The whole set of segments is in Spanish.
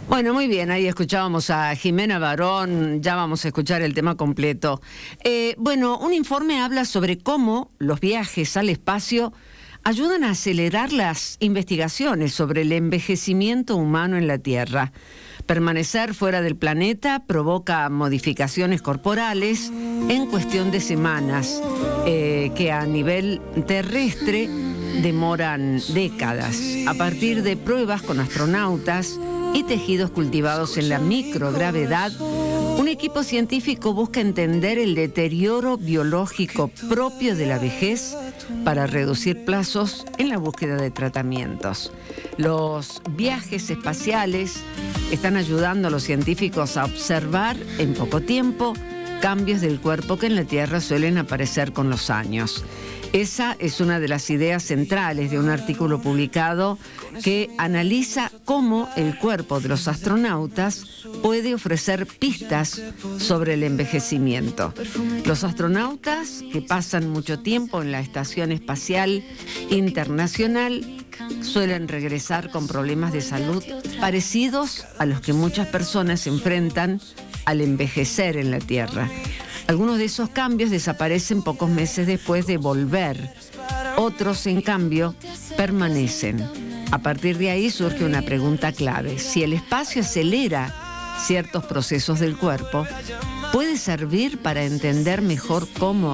Bueno, muy bien, ahí escuchábamos a Jimena Barón, ya vamos a escuchar el tema completo. Bueno, un informe habla sobre cómo los viajes al espacio ayudan a acelerar las investigaciones sobre el envejecimiento humano en la Tierra. Permanecer fuera del planeta provoca modificaciones corporales en cuestión de semanas, que a nivel terrestre demoran décadas. A partir de pruebas con astronautas y tejidos cultivados en la microgravedad, un equipo científico busca entender el deterioro biológico propio de la vejez para reducir plazos en la búsqueda de tratamientos. Los viajes espaciales están ayudando a los científicos a observar en poco tiempo cambios del cuerpo que en la Tierra suelen aparecer con los años. Esa es una de las ideas centrales de un artículo publicado que analiza cómo el cuerpo de los astronautas puede ofrecer pistas sobre el envejecimiento. Los astronautas, que pasan mucho tiempo en la Estación Espacial Internacional, suelen regresar con problemas de salud parecidos a los que muchas personas enfrentan al envejecer en la Tierra. Algunos de esos cambios desaparecen pocos meses después de volver. Otros, en cambio, permanecen. A partir de ahí surge una pregunta clave. Si el espacio acelera ciertos procesos del cuerpo, ¿puede servir para entender mejor cómo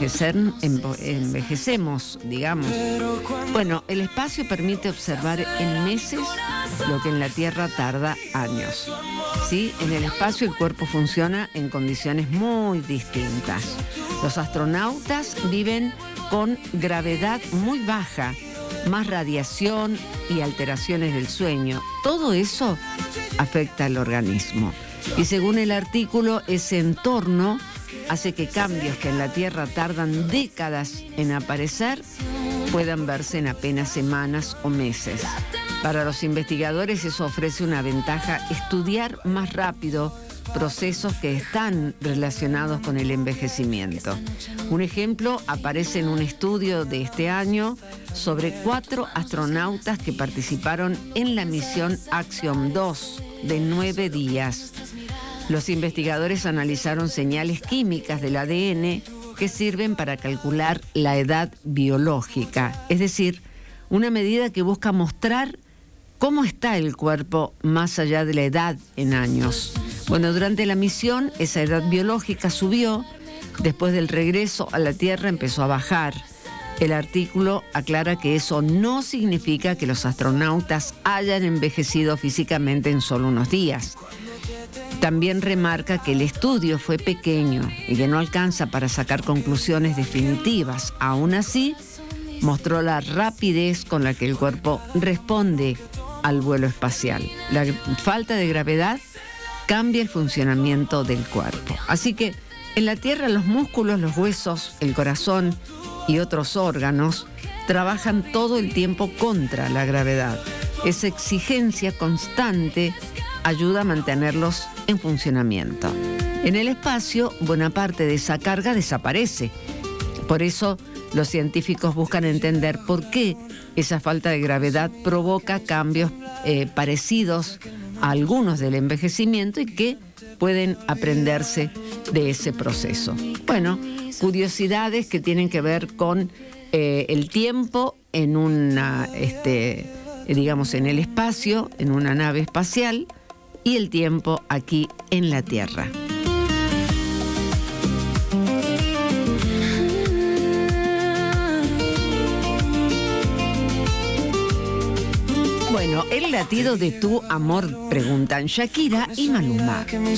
envejecemos, digamos? Bueno, el espacio permite observar en meses lo que en la Tierra tarda años. ¿Sí? En el espacio el cuerpo funciona en condiciones muy distintas. Los astronautas viven con gravedad muy baja, más radiación y alteraciones del sueño. Todo eso afecta al organismo. Y según el artículo, ese entorno hace que cambios que en la Tierra tardan décadas en aparecer puedan verse en apenas semanas o meses. Para los investigadores eso ofrece una ventaja: estudiar más rápido procesos que están relacionados con el envejecimiento. Un ejemplo aparece en un estudio de este año sobre 4 astronautas que participaron en la misión Axiom 2 de 9 días. Los investigadores analizaron señales químicas del ADN que sirven para calcular la edad biológica, es decir, una medida que busca mostrar cómo está el cuerpo más allá de la edad en años. Bueno, durante la misión esa edad biológica subió, después del regreso a la Tierra empezó a bajar. El artículo aclara que eso no significa que los astronautas hayan envejecido físicamente en solo unos días. También remarca que el estudio fue pequeño y que no alcanza para sacar conclusiones definitivas. Aún así, mostró la rapidez con la que el cuerpo responde al vuelo espacial. La falta de gravedad cambia el funcionamiento del cuerpo. Así que en la Tierra los músculos, los huesos, el corazón y otros órganos trabajan todo el tiempo contra la gravedad. Esa exigencia constante ayuda a mantenerlos en funcionamiento. En el espacio, buena parte de esa carga desaparece. Por eso, los científicos buscan entender por qué esa falta de gravedad provoca cambios parecidos a algunos del envejecimiento y que pueden aprenderse de ese proceso. Bueno, curiosidades que tienen que ver con el tiempo en una, digamos, en el espacio, en una nave espacial, y el tiempo aquí en la Tierra. Bueno, el latido de tu amor, preguntan Shakira y Maluma.